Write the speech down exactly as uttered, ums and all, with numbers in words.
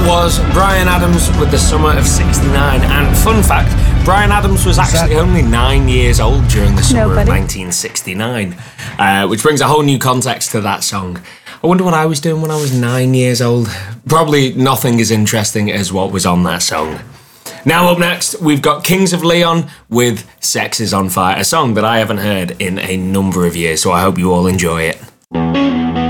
was Bryan Adams with The Summer of sixty-nine. And fun fact, Bryan Adams was actually only nine years old during the summer Nobody. of nineteen sixty-nine, uh, which brings a whole new context to that song. I wonder what I was doing when I was nine years old. Probably nothing as interesting as what was on that song. Now up next, we've got Kings of Leon with Sex is on Fire, a song that I haven't heard in a number of years, so I hope you all enjoy it.